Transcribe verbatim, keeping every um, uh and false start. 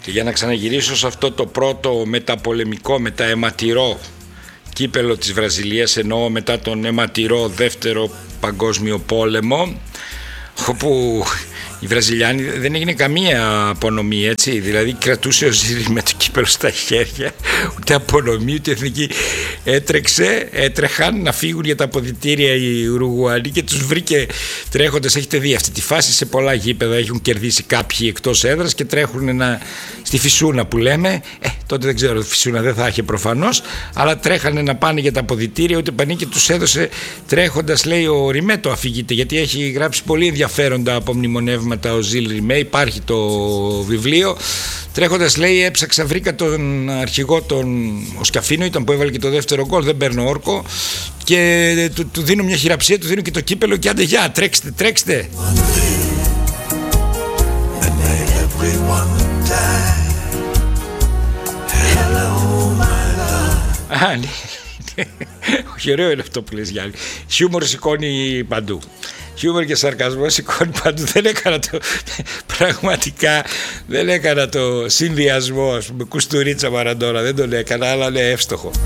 Και για να ξαναγυρίσω σε αυτό το πρώτο μεταπολεμικό, μετααιματηρό κύπελο της Βραζιλίας, εννοώ μετά τον αιματηρό δεύτερο παγκόσμιο πόλεμο, όπου οι Βραζιλιάνοι δεν έγινε καμία απονομή, έτσι, δηλαδή κρατούσε ο Ζήλι με το κύπελο στα χέρια, ούτε απονομή ούτε εθνική. Έτρεξε, έτρεχαν να φύγουν για τα αποδυτήρια οι Ουρουγουανοί και τους βρήκε τρέχοντας. Έχετε δει αυτή τη φάση σε πολλά γήπεδα, έχουν κερδίσει κάποιοι εκτός έδρας και τρέχουν να, στη Φυσούνα που λέμε, ε, τότε δεν ξέρω, Φυσούνα δεν θα είχε προφανώς, αλλά τρέχανε να πάνε για τα αποδυτήρια, ούτε πανί και τους έδωσε τρέχοντας, λέει, ο Ριμέ το αφηγείται, γιατί έχει γράψει πολύ ενδιαφέροντα από μνημονεύματα ο Ζήλ Ριμέ, υπάρχει το βιβλίο. Τρέχοντας, λέει, έψαξα, βρήκα τον αρχηγό, τον ο Σκαφίνο ήταν που έβαλε και το δεύτερο γκολ, δεν παίρνω όρκο, και του, του δίνω μια χειραψία, του δίνω και το κύπελο και άντε γεια, τρέξτε, τρέξτε. Α, ναι. Όχι, ωραίο είναι αυτό που λες, Γιάννη. Χιούμορ σηκώνει παντού. Χιούμορ και σαρκασμό σηκώνει παντού. Δεν έκανα το. Πραγματικά δεν έκανα το συνδυασμό, ας πούμε, Κουστουρίτσα Μαραντόνα. Δεν τον έκανα, αλλά είναι εύστοχο.